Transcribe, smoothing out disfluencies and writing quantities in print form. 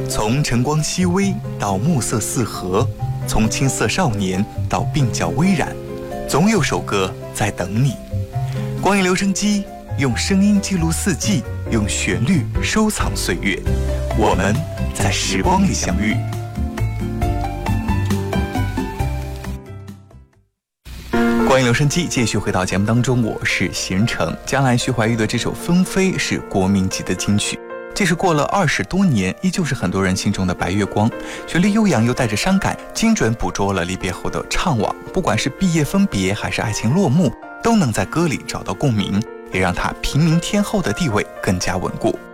从晨光熹微到暮色四合，从青涩少年到鬓角微染，总有首歌在等你。光影留声机用声音记录四季，用旋律收藏岁月，我们在时光里相遇。光影留声机继续回到节目当中，我是贤成。将来徐怀钰的这首《纷飞》是国民级的金曲，这是过了20多年，依旧是很多人心中的白月光。旋律悠扬又带着伤感，精准捕捉了离别后的怅惘，不管是毕业分别还是爱情落幕，都能在歌里找到共鸣，也让它平民天后的地位更加稳固。